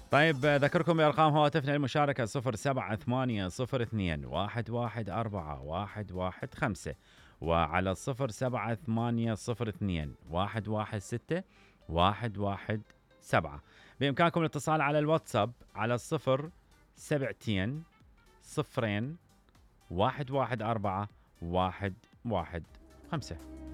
طيب ذكركم بأرقام هواتفنا المشاركة 0780 وعلى 0780 216 117. بإمكانكم الاتصال على الواتساب على 0 7 2 0 1 1 4 1 1 5.